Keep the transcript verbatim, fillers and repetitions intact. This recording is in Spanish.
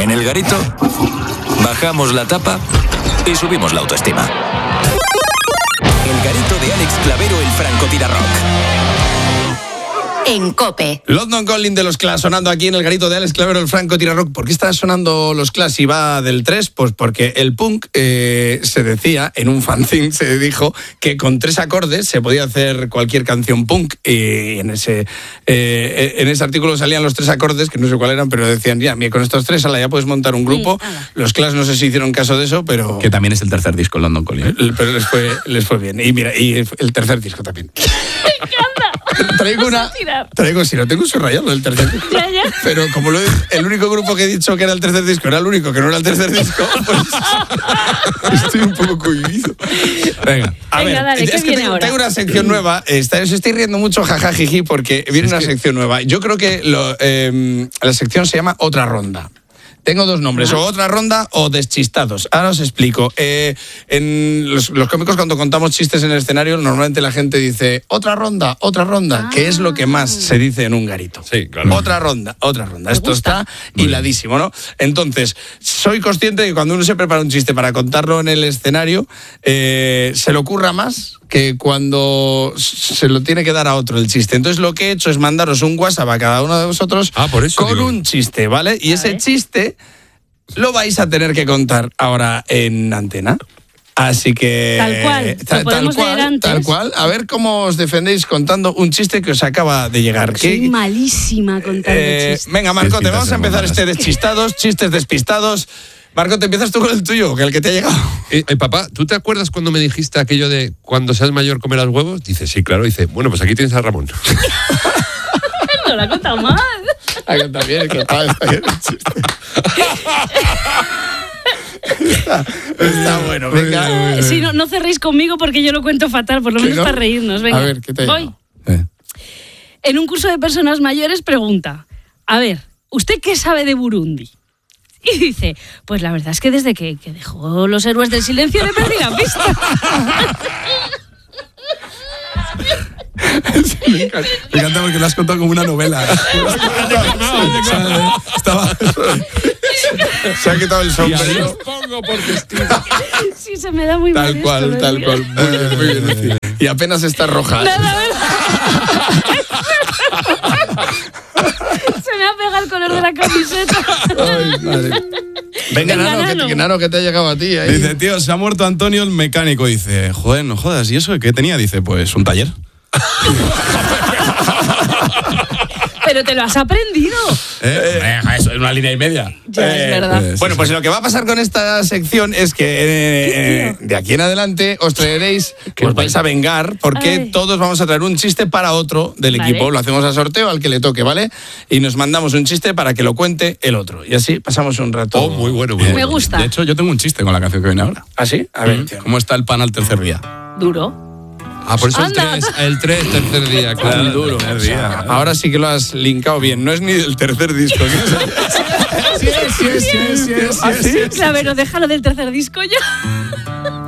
En El Garito, bajamos la tapa y subimos la autoestima. El Garito de Alex Clavero, el francotirador. En COPE. London Calling de los Clash sonando aquí en el Garito de Alex Clavero, el Franco Tira Rock. ¿Por qué está sonando los Clash y va del tres? Pues porque el punk eh, se decía, en un fanzine se dijo que con tres acordes se podía hacer cualquier canción punk. Y en ese, eh, en ese artículo salían los tres acordes, que no sé cuáles eran, pero decían, ya, mira, con estos tres ala, ya puedes montar un grupo. Sí, los Clash no sé si hicieron caso de eso, pero... Que también es el tercer disco, London Calling. Pero les fue, les fue bien. Y mira, y el tercer disco también. Traigo una. Traigo, si no tengo un subrayado del tercer disco. Ya, ya. Pero como lo, el único grupo que he dicho que era el tercer disco era el único que no era el tercer disco, pues estoy un poco cohibido. Venga, a Venga, ver, dale, es ¿qué que viene tengo, ahora? tengo una sección nueva. Está, os estoy riendo mucho, jajajiji, porque viene Sí, una es que... sección nueva. Yo creo que lo, eh, la sección se llama Otra Ronda. Tengo dos nombres, o Otra Ronda o Deschistados. Ahora os explico. Eh, en los, los cómicos, cuando contamos chistes en el escenario, normalmente la gente dice otra ronda, otra ronda, ah. que es lo que más se dice en un garito. Sí, claro. Otra ronda, otra ronda. Esto está hiladísimo, ¿no? Entonces, soy consciente de que cuando uno se prepara un chiste para contarlo en el escenario, eh, se le ocurra más que cuando se lo tiene que dar a otro el chiste. Entonces, lo que he hecho es mandaros un WhatsApp a cada uno de vosotros ah, por eso, con digo. un chiste, ¿vale? Y a ese ver. chiste lo vais a tener que contar ahora en antena. Así que... Tal cual, ta- lo podemos tal cual, leer antes. tal cual. A ver cómo os defendéis contando un chiste que os acaba de llegar. Soy ¿Qué- malísima contando eh, chistes. venga, Marcote, Despistados, vamos a empezar malas. este deschistados, chistes despistados. Marcote, empiezas tú con el tuyo, que el que te ha llegado. Eh, eh, papá, ¿tú te acuerdas cuando me dijiste aquello de cuando seas mayor comerás huevos? Dice, sí, claro. Dice, bueno, pues aquí tienes a Ramón. No lo ha contado mal. Ah, que está bien, que está, está bien el chiste. Está, está bueno, venga. Sí, no, no cerréis conmigo porque yo lo cuento fatal, por lo ¿Que menos no? para reírnos. Venga, A ver, ¿qué te ha voy. llegado? Eh. En un curso de personas mayores pregunta, a ver, ¿usted qué sabe de Burundi? Y dice, pues la verdad es que desde que, que dejó los héroes del silencio le perdí la pista. Sí, me encanta. Me encanta porque lo has contado como una novela. Estaba... Se ha quitado el Y ahí sombrero. os pongo por testigo. Sí, se me da muy mal Tal esto, cual, ¿no? tal cual. Muy bien, muy bien. Y apenas está roja. Nada, ¿verdad? Se me ha pegado el color de la camiseta. Ay, madre. Venga, Venga, Nano, Nano. que, que Nano, que te ha llegado a ti. Ahí. Dice, tío, se ha muerto Antonio el mecánico. Dice, joder, no jodas. ¿Y eso qué tenía? Dice, pues un taller. Pero te lo has aprendido. ¿Eh? Venga, eso es una línea y media. Ya, es verdad. pues, Bueno, sí, pues sí. lo que va a pasar con esta sección es que eh, eh, de aquí en adelante os traeréis, os vais a vengar, porque Ay. todos vamos a traer un chiste para otro del Vale. equipo. Lo hacemos a sorteo al que le toque, ¿vale? Y nos mandamos un chiste para que lo cuente el otro. Y así pasamos un rato. Oh, muy bueno, muy Me bueno. gusta. De hecho, yo tengo un chiste con la canción que viene ahora. ¿Ah, sí? A ver, tío. ¿Cómo está el pan al tercer día? Duro. Ah, por eso el Anda. tres, el tres, tercer día, claro. duro. O sea, ahora sí que lo has linkado bien. No es ni del tercer disco. Sí, sí, sí, sí, sí, ¿Ah, sí? Claro, pero déjalo del tercer disco ya.